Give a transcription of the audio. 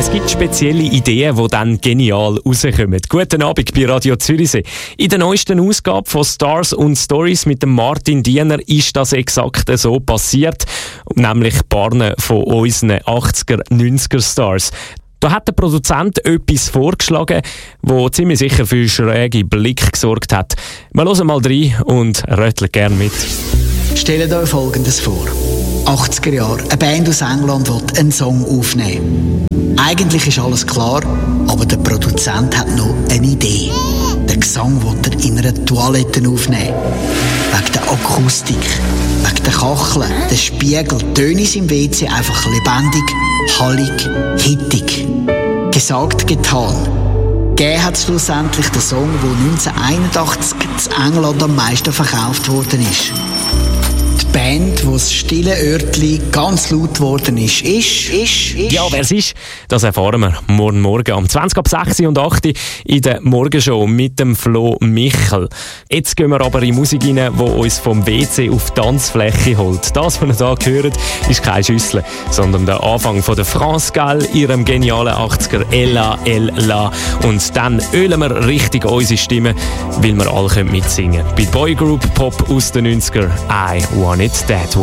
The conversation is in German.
Es gibt spezielle Ideen, die dann genial rauskommen. Guten Abend bei Radio Zürichsee. In der neuesten Ausgabe von Stars und Stories mit dem Martin Diener ist das exakt so passiert. Nämlich Paaren von unseren 80er, 90er Stars. Da hat der Produzent etwas vorgeschlagen, das ziemlich sicher für schräge Blick gesorgt hat. Wir hören mal rein und röteln gerne mit. Stellt euch Folgendes vor. 80er Jahre, eine Band aus England will einen Song aufnehmen. Eigentlich ist alles klar, aber der Produzent hat noch eine Idee. Den Gesang will er in einer Toilette aufnehmen. Wegen der Akustik, wegen der Kacheln, der Spiegel, Töne im WC einfach lebendig, hallig, hittig. Gesagt, getan. Gegeben hat es schlussendlich den Song, der 1981 in England am meisten verkauft worden ist. Die Band, wo das stille Örtli ganz laut geworden ist. Ja, wer es ist, das erfahren wir morgen am 20 ab 6 und 8 in der Morgenshow mit dem Flo Michel. Jetzt gehen wir aber in Musik rein, die uns vom WC auf die Tanzfläche holt. Das, was ihr hier hört, ist keine Schüssel, sondern der Anfang von der France Gall, ihrem genialen 80er Ella, Ella. Und dann ölen wir richtig unsere Stimme, weil wir alle mitsingen können. Bei Boygroup Pop aus den 90er, I Want It That Way.